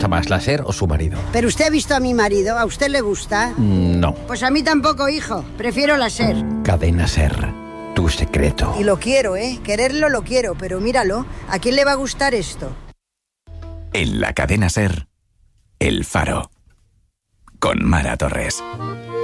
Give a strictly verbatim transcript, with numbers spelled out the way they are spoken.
¿Más la SER o su marido? ¿Pero usted ha visto a mi marido? ¿A usted le gusta? No. Pues a mí tampoco, hijo. Prefiero la SER. Cadena SER. Tu secreto. Y lo quiero, ¿eh? Quererlo lo quiero, pero míralo. ¿A quién le va a gustar esto? En la cadena SER, El Faro. Con Mara Torres.